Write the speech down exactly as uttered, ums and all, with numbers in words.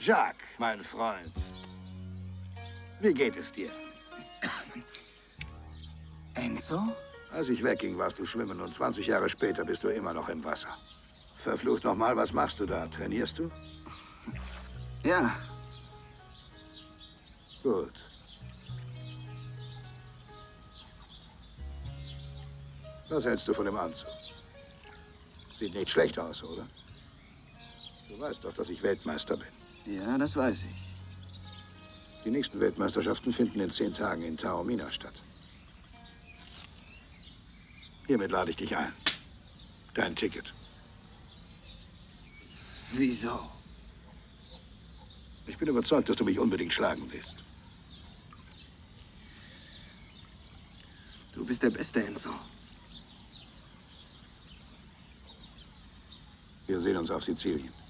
Jacques, mein Freund. Wie geht es dir? Enzo? Als ich wegging, warst du schwimmen und zwanzig Jahre später bist du immer noch im Wasser. Verflucht nochmal, was machst du da? Trainierst du? Ja. Gut. Was hältst du von dem Anzug? Sieht nicht schlecht aus, oder? Du weißt doch, dass ich Weltmeister bin. Ja, das weiß ich. Die nächsten Weltmeisterschaften finden in zehn Tagen in Taormina statt. Hiermit lade ich dich ein. Dein Ticket. Wieso? Ich bin überzeugt, dass du mich unbedingt schlagen willst. Du bist der Beste, Enzo. Wir sehen uns auf Sizilien.